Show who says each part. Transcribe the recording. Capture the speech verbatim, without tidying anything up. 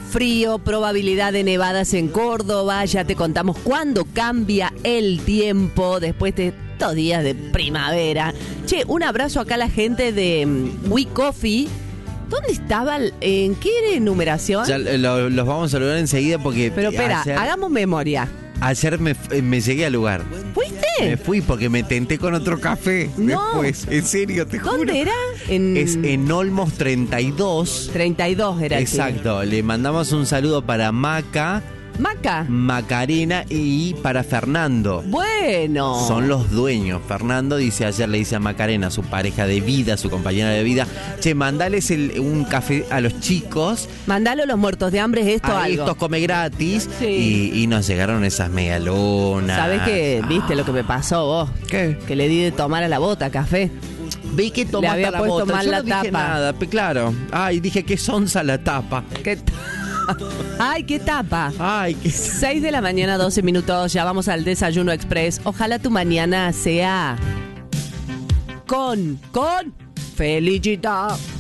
Speaker 1: frío, probabilidad de nevadas en Córdoba. Ya te contamos cuándo cambia el tiempo después de estos días de primavera. Che, un abrazo acá a la gente de um, We Coffee. ¿Dónde estaba? ¿En qué numeración?
Speaker 2: Ya lo, los vamos a saludar enseguida porque...
Speaker 1: Pero espera,
Speaker 2: ayer,
Speaker 1: hagamos memoria.
Speaker 2: Ayer me, me llegué al lugar.
Speaker 1: ¿Fuiste?
Speaker 2: Me fui porque me tenté con otro café
Speaker 1: No.
Speaker 2: después. En serio, te juro.
Speaker 1: ¿Dónde era? En...
Speaker 2: Es en Olmos treinta y dos.
Speaker 1: treinta y dos era el
Speaker 2: Exacto. Le mandamos un saludo para Maca,
Speaker 1: Maca.
Speaker 2: Macarena y para Fernando.
Speaker 1: Bueno.
Speaker 2: Son los dueños. Fernando dice, ayer le dice a Macarena, su pareja de vida, su compañera de vida, che, mandales el, un café a los chicos.
Speaker 1: Mandalo a los muertos de hambre, esto
Speaker 2: A
Speaker 1: algo.
Speaker 2: estos come gratis.
Speaker 1: Sí.
Speaker 2: Y, y nos llegaron esas medialunas.
Speaker 1: ¿Sabés qué? ¿Viste lo que me pasó vos?
Speaker 2: ¿Qué?
Speaker 1: Que le di de tomar a la bota café.
Speaker 2: Vi que tomaste
Speaker 1: Le había
Speaker 2: la
Speaker 1: puesto
Speaker 2: bota.
Speaker 1: mal
Speaker 2: Yo
Speaker 1: la
Speaker 2: no dije
Speaker 1: tapa.
Speaker 2: nada, pe- claro. Ay, dije que sonsa la tapa.
Speaker 1: ¿Qué t- Ay, qué tapa.
Speaker 2: Ay, qué...
Speaker 1: seis de la mañana, doce minutos. Ya vamos al Desayuno Express. Ojalá tu mañana sea con, con felicidad.